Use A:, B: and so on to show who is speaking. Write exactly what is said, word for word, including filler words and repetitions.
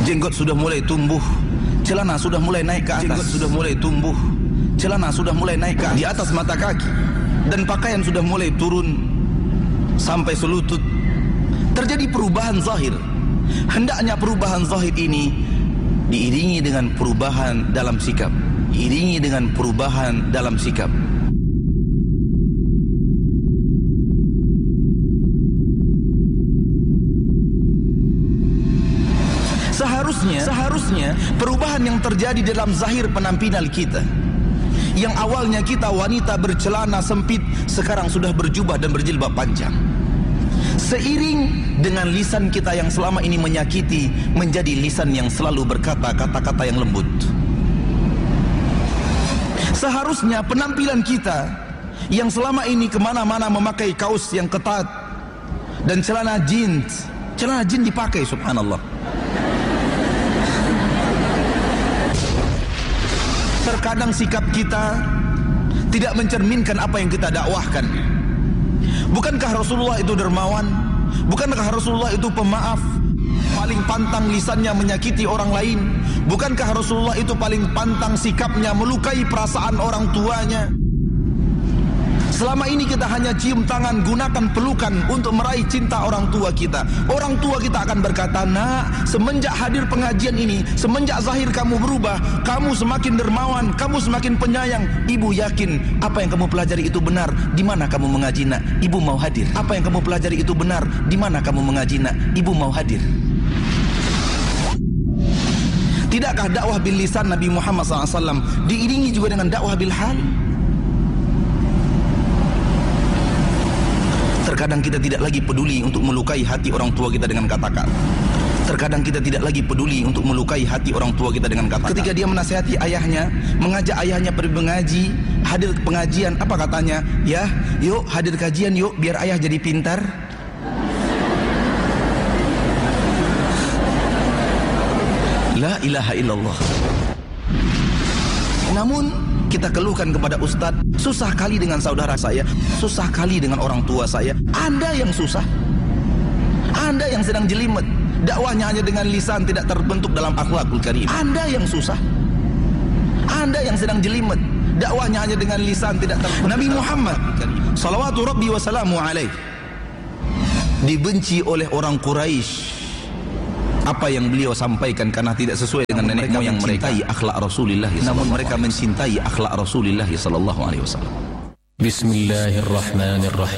A: Jenggot sudah mulai tumbuh, celana sudah mulai naik ke atas. Jenggot sudah mulai tumbuh, celana sudah mulai naik ke atas, di atas mata kaki, dan pakaian sudah mulai turun sampai selutut. Terjadi perubahan zahir. Hendaknya perubahan zahir ini diiringi dengan perubahan dalam sikap, diiringi dengan perubahan dalam sikap. Seharusnya, seharusnya perubahan yang terjadi dalam zahir penampilan kita, yang awalnya kita wanita bercelana sempit, sekarang sudah berjubah dan berjilbab panjang. Seiring dengan lisan kita yang selama ini menyakiti, menjadi lisan yang selalu berkata kata-kata yang lembut. Seharusnya penampilan kita yang selama ini kemana-mana memakai kaos yang ketat dan celana jeans, celana jeans dipakai, subhanallah. Terkadang sikap kita tidak mencerminkan apa yang kita dakwahkan. Bukankah Rasulullah itu dermawan? Bukankah Rasulullah itu pemaaf? Paling pantang lisannya menyakiti orang lain. Bukankah Rasulullah itu paling pantang sikapnya melukai perasaan orang tuanya? Selama ini kita hanya cium tangan, gunakan pelukan untuk meraih cinta orang tua kita. Orang tua kita akan berkata, nak, semenjak hadir pengajian ini, semenjak zahir kamu berubah, kamu semakin dermawan, kamu semakin penyayang. Ibu yakin apa yang kamu pelajari itu benar. Di mana kamu mengaji, nak? Ibu mau hadir. Apa yang kamu pelajari itu benar. Di mana kamu mengaji, nak? Ibu mau hadir. Tidakkah dakwah bil lisan Nabi Muhammad shallallahu alaihi wasallam diiringi juga dengan dakwah bil hal? Terkadang kita tidak lagi peduli untuk melukai hati orang tua kita dengan kata-kata. Terkadang kita tidak lagi peduli untuk melukai hati orang tua kita dengan kata-kata. Ketika dia menasihati ayahnya, mengajak ayahnya pergi mengaji, hadir ke pengajian, apa katanya? Ya, yuk hadir kajian yuk, biar ayah jadi pintar. La ilaha illallah. Namun kita keluhkan kepada ustadz, susah kali dengan saudara saya, susah kali dengan orang tua saya. Anda yang susah, Anda yang sedang jelimet, dakwahnya hanya dengan lisan, tidak terbentuk dalam akhlakul karim. Anda yang susah, Anda yang sedang jelimet, dakwahnya hanya dengan lisan, tidak terbentuk. Nabi Muhammad salawatu rabbi wa salamu alaih dibenci oleh orang Quraisy. Apa yang beliau sampaikan karena tidak sesuai dengan nenek moyang mereka. Akhlak Rasulullah, namun mereka mencintai akhlak Rasulullah sallallahu alaihi wasallam.
B: Bismillahirrahmanirrahim.